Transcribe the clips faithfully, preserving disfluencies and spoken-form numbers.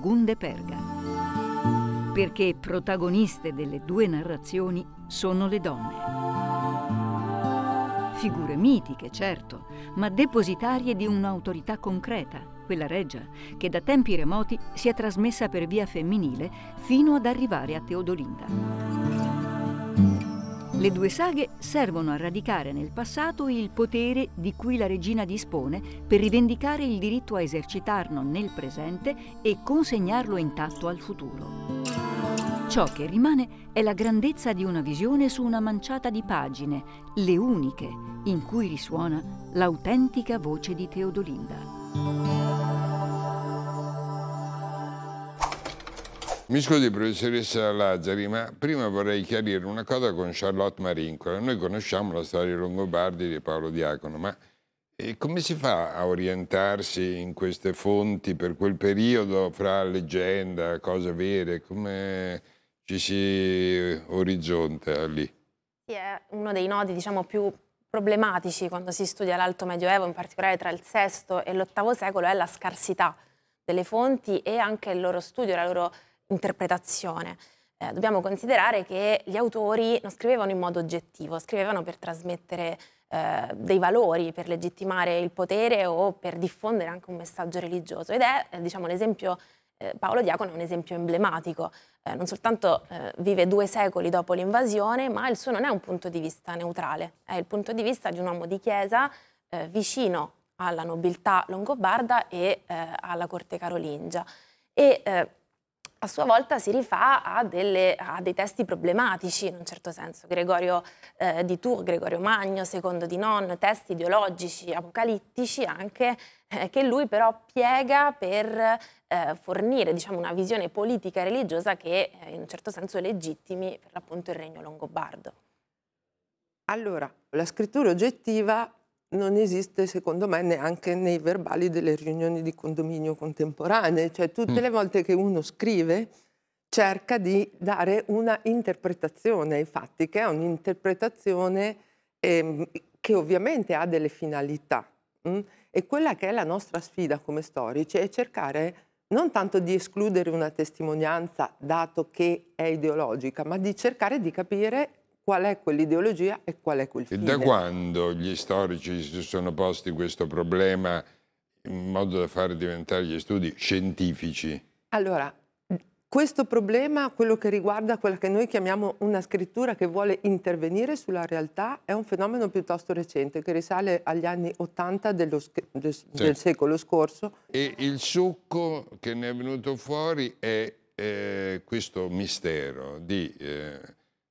Burgunde-Perga, perché protagoniste delle due narrazioni sono le donne. Figure mitiche, certo, ma depositarie di un'autorità concreta, quella reggia, che da tempi remoti si è trasmessa per via femminile fino ad arrivare a Teodolinda. Le due saghe servono a radicare nel passato il potere di cui la regina dispone per rivendicare il diritto a esercitarlo nel presente e consegnarlo intatto al futuro. Ciò che rimane è la grandezza di una visione su una manciata di pagine, le uniche in cui risuona l'autentica voce di Teodolinda. Mi scusi, professoressa Lazzari, ma prima vorrei chiarire una cosa con Charlotte Marincola. Noi conosciamo la storia dei Longobardi di Paolo Diacono, ma eh, come si fa a orientarsi in queste fonti per quel periodo fra leggenda, cose vere? Come ci si orizzonta lì? Sì, è uno dei nodi, diciamo, più problematici quando si studia l'Alto Medioevo, in particolare tra il sesto e l'ottavo secolo, è la scarsità delle fonti e anche il loro studio, la loro interpretazione. Eh, dobbiamo considerare che gli autori non scrivevano in modo oggettivo, scrivevano per trasmettere eh, dei valori, per legittimare il potere o per diffondere anche un messaggio religioso. Ed è, eh, diciamo, l'esempio, eh, Paolo Diacono è un esempio emblematico. Eh, non soltanto eh, vive due secoli dopo l'invasione, ma il suo non è un punto di vista neutrale, è il punto di vista di un uomo di chiesa eh, vicino alla nobiltà longobarda e eh, alla corte carolingia. E, eh, a sua volta si rifà a, delle, a dei testi problematici, in un certo senso. Gregorio eh, di Tours, Gregorio Magno, Secondo di Non, testi ideologici, apocalittici anche, eh, che lui però piega per eh, fornire, diciamo, una visione politica e religiosa che eh, in un certo senso legittimi per l'appunto il regno longobardo. Allora, la scrittura oggettiva non esiste, secondo me, neanche nei verbali delle riunioni di condominio contemporanee. Cioè, tutte le volte che uno scrive cerca di dare una interpretazione ai fatti, che è un'interpretazione ehm, che ovviamente ha delle finalità. Mh? E quella che è la nostra sfida come storici è cercare non tanto di escludere una testimonianza, dato che è ideologica, ma di cercare di capire qual è quell'ideologia e qual è quel fine. E da quando gli storici si sono posti questo problema in modo da fare diventare gli studi scientifici? Allora, questo problema, quello che riguarda quella che noi chiamiamo una scrittura che vuole intervenire sulla realtà, è un fenomeno piuttosto recente, che risale agli anni ottanta dello, del, sì. del secolo scorso. E il succo che ne è venuto fuori è eh, questo mistero di... Eh,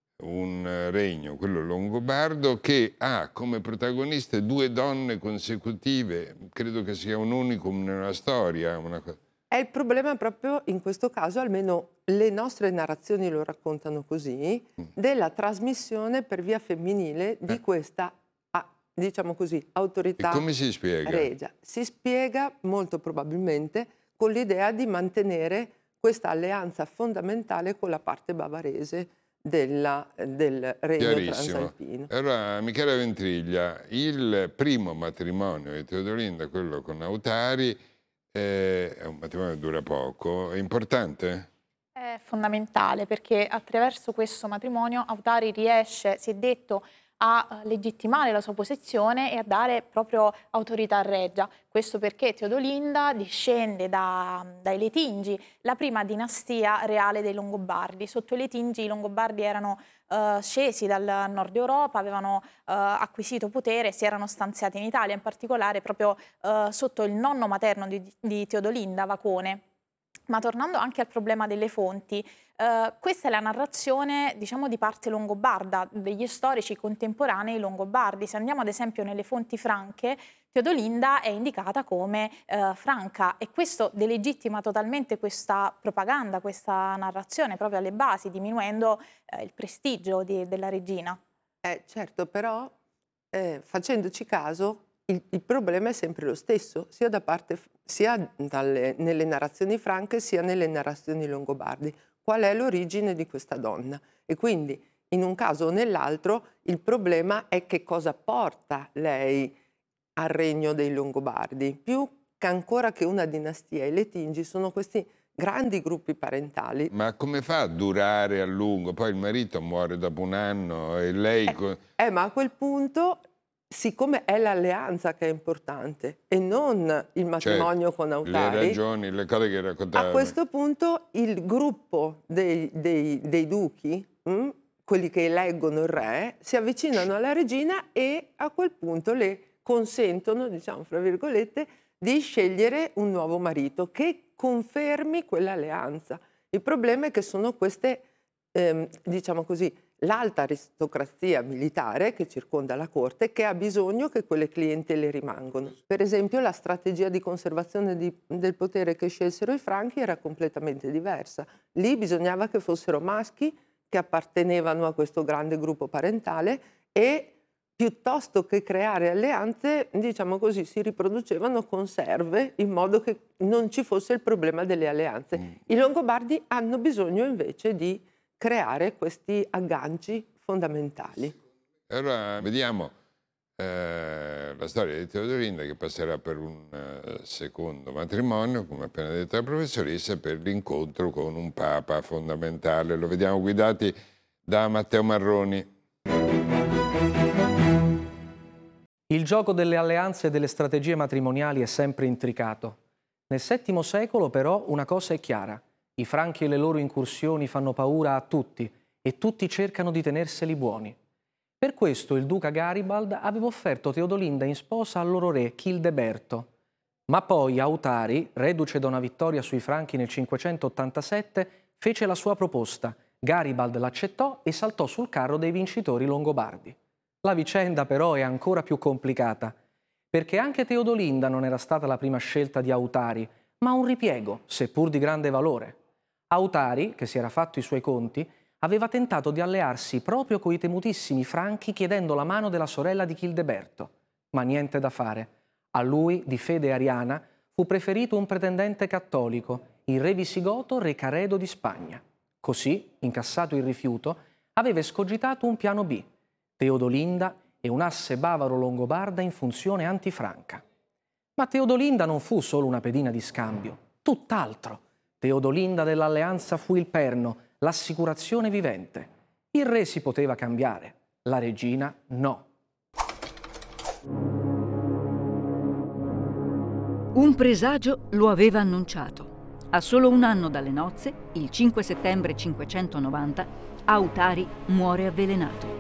un regno, quello longobardo, che ha come protagoniste due donne consecutive. Credo che sia un unicum nella storia. Una cosa. È il problema proprio in questo caso, almeno le nostre narrazioni lo raccontano così, mm. della trasmissione per via femminile di eh. questa, diciamo così, autorità e come si spiega? regia. Si spiega molto probabilmente con l'idea di mantenere questa alleanza fondamentale con la parte bavarese Della, del regno transalpino. Allora, Michela Ventriglia, il primo matrimonio di Teodolinda, quello con Autari, eh, è un matrimonio che dura poco, è importante? È fondamentale, perché attraverso questo matrimonio Autari riesce, si è detto, a legittimare la sua posizione e a dare proprio autorità reggia. Questo perché Teodolinda discende da, dai Letingi, la prima dinastia reale dei Longobardi. Sotto i Letingi i Longobardi erano uh, scesi dal nord Europa, avevano uh, acquisito potere, si erano stanziati in Italia, in particolare proprio uh, sotto il nonno materno di, di Teodolinda, Vacone. Ma tornando anche al problema delle fonti, eh, questa è la narrazione, diciamo, di parte longobarda, degli storici contemporanei longobardi. Se andiamo ad esempio nelle fonti franche, Teodolinda è indicata come eh, franca, e questo delegittima totalmente questa propaganda, questa narrazione proprio alle basi, diminuendo eh, il prestigio di, della regina. Eh, certo, però eh, facendoci caso, Il, il problema è sempre lo stesso, sia, da parte, sia dalle, nelle narrazioni franche sia nelle narrazioni longobardi. Qual è l'origine di questa donna? E quindi, in un caso o nell'altro, il problema è che cosa porta lei al regno dei Longobardi. Più che ancora che una dinastia, i Letingi sono questi grandi gruppi parentali. Ma come fa a durare a lungo? Poi il marito muore dopo un anno e lei... Eh, eh, ma a quel punto, siccome è l'alleanza che è importante e non il matrimonio Certo, con Autari, le ragioni, le cose che raccontava. a questo punto il gruppo dei, dei, dei duchi, mh, quelli che eleggono il re, si avvicinano alla regina e a quel punto le consentono, diciamo fra virgolette, di scegliere un nuovo marito che confermi quell'alleanza. Il problema è che sono queste, ehm, diciamo così, l'alta aristocrazia militare che circonda la corte che ha bisogno che quelle clientele rimangano. Per esempio la strategia di conservazione di, del potere che scelsero i Franchi era completamente diversa. Lì bisognava che fossero maschi che appartenevano a questo grande gruppo parentale e piuttosto che creare alleanze, diciamo così, si riproducevano conserve in modo che non ci fosse il problema delle alleanze. Mm. I Longobardi hanno bisogno invece di creare questi agganci fondamentali. Allora vediamo eh, la storia di Teodolinda che passerà per un uh, secondo matrimonio, come appena detto la professoressa, per l'incontro con un papa fondamentale. Lo vediamo guidati da Matteo Marroni. Il gioco delle alleanze e delle strategie matrimoniali è sempre intricato. Nel settimo secolo però una cosa è chiara. I Franchi e le loro incursioni fanno paura a tutti e tutti cercano di tenerseli buoni. Per questo il duca Garibald aveva offerto Teodolinda in sposa al loro re Childeberto. Ma poi Autari, reduce da una vittoria sui Franchi nel cinquecentottantasette, fece la sua proposta. Garibald l'accettò e saltò sul carro dei vincitori longobardi. La vicenda però è ancora più complicata, perché anche Teodolinda non era stata la prima scelta di Autari, ma un ripiego, seppur di grande valore. Autari, che si era fatto i suoi conti, aveva tentato di allearsi proprio coi temutissimi Franchi chiedendo la mano della sorella di Childeberto. Ma niente da fare. A lui, di fede ariana, fu preferito un pretendente cattolico, il re visigoto Recaredo di Spagna. Così, incassato il rifiuto, aveva escogitato un piano B, Teodolinda e un'asse bavaro-longobarda in funzione antifranca. Ma Teodolinda non fu solo una pedina di scambio, tutt'altro. Teodolinda dell'alleanza fu il perno, l'assicurazione vivente. Il re si poteva cambiare, la regina no. Un presagio lo aveva annunciato. A solo un anno dalle nozze, il cinque settembre cinquecentonovanta, Autari muore avvelenato.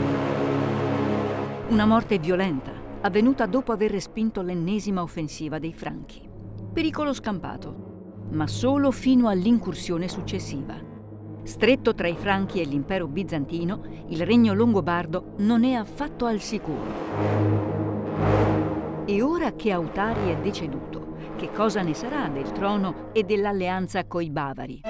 Una morte violenta, avvenuta dopo aver respinto l'ennesima offensiva dei Franchi. Pericolo scampato, ma solo fino all'incursione successiva. Stretto tra i Franchi e l'impero bizantino, il regno longobardo non è affatto al sicuro. E ora che Autari è deceduto, che cosa ne sarà del trono e dell'alleanza coi Bavari?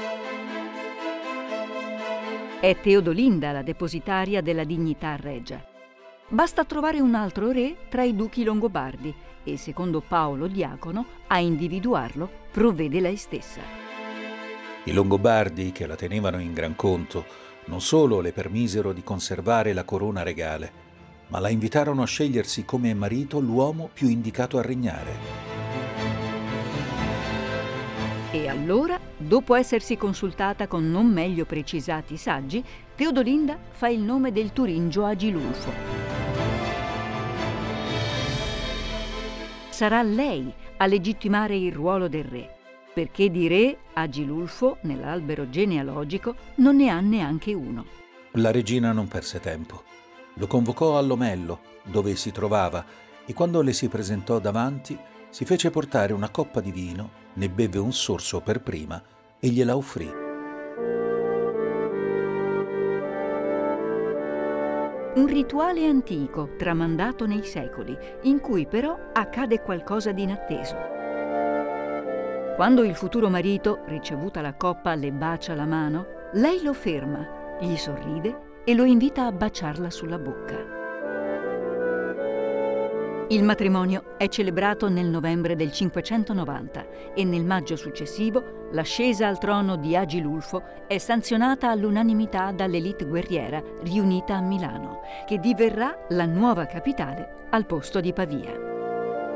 È Teodolinda la depositaria della dignità regia. Basta trovare un altro re tra i duchi longobardi e, secondo Paolo Diacono, a individuarlo provvede lei stessa. I Longobardi, che la tenevano in gran conto, non solo le permisero di conservare la corona regale, ma la invitarono a scegliersi come marito l'uomo più indicato a regnare. E allora, dopo essersi consultata con non meglio precisati saggi, Teodolinda fa il nome del turingio Agilulfo. Sarà lei a legittimare il ruolo del re, perché di re Agilulfo, nell'albero genealogico, non ne ha neanche uno. La regina non perse tempo. Lo convocò a Lomello, dove si trovava, e quando le si presentò davanti, si fece portare una coppa di vino, ne beve un sorso per prima e gliela offrì. Un rituale antico, tramandato nei secoli, in cui però accade qualcosa di inatteso. Quando il futuro marito, ricevuta la coppa, le bacia la mano, lei lo ferma, gli sorride e lo invita a baciarla sulla bocca. Il matrimonio è celebrato nel novembre del cinquecentonovanta e nel maggio successivo l'ascesa al trono di Agilulfo è sanzionata all'unanimità dall'élite guerriera riunita a Milano, che diverrà la nuova capitale al posto di Pavia.